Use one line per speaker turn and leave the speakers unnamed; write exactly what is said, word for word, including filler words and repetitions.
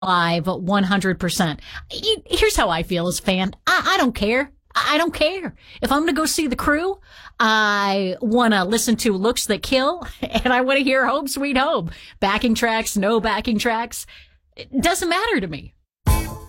Live one hundred percent. Here's how I feel as a fan. I, I don't care. I don't care. If I'm going to go see The Crew, I want to listen to Looks That Kill, and I want to hear Home Sweet Home. Backing tracks, no backing tracks. It doesn't matter to me.